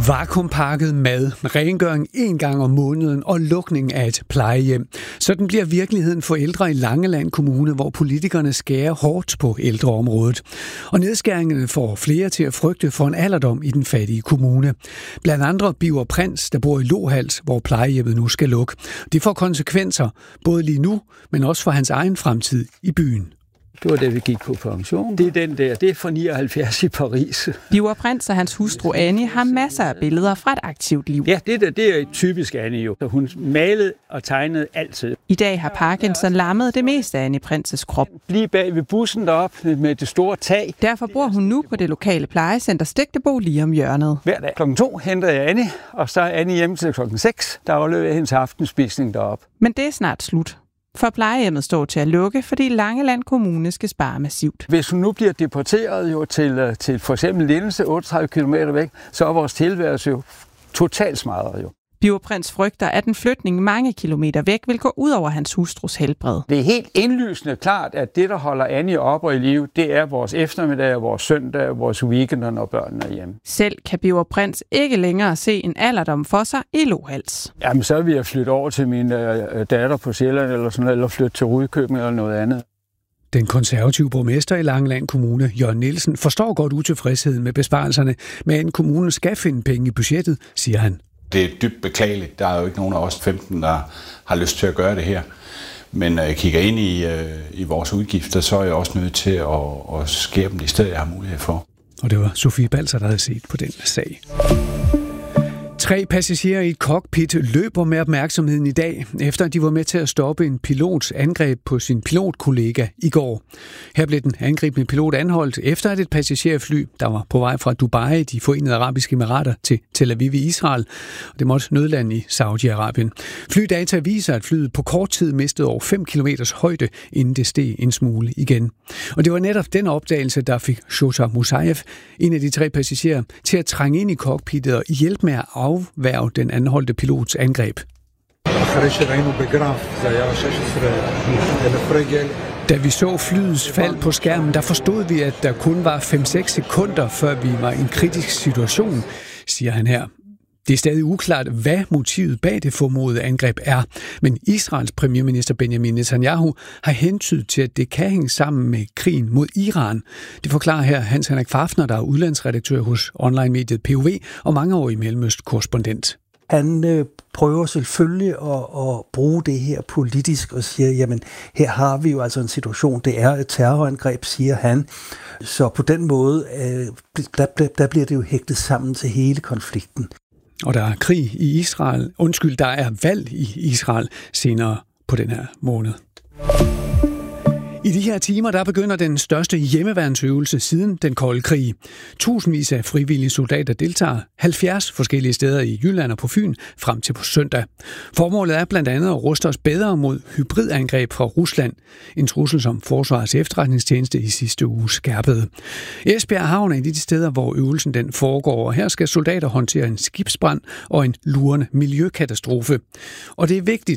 Vakuumpakket mad, rengøring 1 gang om måneden og lukning af et plejehjem. Sådan bliver virkeligheden for ældre i Langeland Kommune, hvor politikerne skærer hårdt på ældreområdet. Og nedskæringerne får flere til at frygte for en alderdom i den fattige kommune. Blandt andre Birger Prins, der bor i Lohals, hvor plejehjemmet nu skal lukke. Det får konsekvenser, både lige nu, men også for hans egen fremtid i byen. Det var det, vi gik på pension. Det er den der. Det er fra 79 i Paris. Birger Prins og hans hustru Annie har masser af billeder fra et aktivt liv. Ja, det er typisk Annie jo. Hun malede og tegnede altid. I dag har Parkinson lammet det meste af Annie Prinses krop. Lige bag ved bussen deroppe med det store tag. Derfor bor hun nu på det lokale plejecenter Stegtebo lige om hjørnet. Hver dag kl. 2 henter jeg Annie, og så er Annie hjemme til kl. 6. Der afleverer jeg hendes aftenspisning deroppe. Men det er snart slut. For plejehjemmet står til at lukke, fordi Langeland Kommune skal spare massivt. Hvis hun nu bliver deporteret jo til for eksempel Lindelse 38 km væk, så er vores tilværelse jo totalt smadret jo. Birger Prins frygter, at en flytning mange kilometer væk vil gå ud over hans hustrus helbred. Det er helt indlysende klart, at det, der holder Annie op og i live, det er vores eftermiddag, vores søndag, vores weekender, når børnene er hjemme. Selv kan Birger Prins ikke længere se en alderdom for sig i Lohals. Jamen, så vil jeg flytte over til min datter på Sjælland eller flytte til Rudkøbing eller noget andet. Den konservative borgmester i Langeland Kommune, Jørgen Nielsen, forstår godt utilfredsheden med besparelserne, men kommunen skal finde penge i budgettet, siger han. Det er dybt beklageligt. Der er jo ikke nogen af os 15, der har lyst til at gøre det her. Men når jeg kigger ind i vores udgifter, så er jeg også nødt til at skære dem de steder, jeg har mulighed for. Og det var Sofie Balser, der havde set på den sag. 3 passagerer i et cockpit løber med opmærksomheden i dag, efter de var med til at stoppe en pilots angreb på sin pilotkollega i går. Her blev den angribende pilot anholdt, efter at et passagerfly, der var på vej fra Dubai, de Forenede Arabiske Emirater, til Tel Aviv i Israel, og det måtte nødlande i Saudi-Arabien. Flydata viser, at flyet på kort tid mistede over 5 kilometers højde, inden det steg en smule igen. Og det var netop den opdagelse, der fik Shota Musayev, en af de 3 passagerer, til at trænge ind i cockpittet og hjælpe med at afværge den anholdte pilots angreb. Da vi så flyets fald på skærmen, der forstod vi, at der kun var 5-6 sekunder, før vi var i en kritisk situation, siger han her. Det er stadig uklart, hvad motivet bag det formodede angreb er, men Israels premierminister Benjamin Netanyahu har hentydet til, at det kan hænge sammen med krigen mod Iran. Det forklarer her Hans Henrik Fafner, der er udlandsredaktør hos online-mediet POV og mangeårig Mellemøst-korrespondent. Han prøver selvfølgelig at bruge det her politisk og siger, jamen her har vi jo altså en situation, det er et terrorangreb, siger han. Så på den måde, der bliver det jo hægtet sammen til hele konflikten. Og der er krig i Israel. Der er valg i Israel senere på den her måned. I de her timer, der begynder den største hjemmeværnsøvelse siden den kolde krig. Tusindvis af frivillige soldater deltager 70 forskellige steder i Jylland og på Fyn frem til på søndag. Formålet er blandt andet at ruste os bedre mod hybridangreb fra Rusland. En trussel, som Forsvarets efterretningstjeneste i sidste uge skærpede. Esbjerg Havn er et af de steder, hvor øvelsen den foregår, og her skal soldater håndtere en skibsbrand og en lurende miljøkatastrofe. Og det er vigtigt,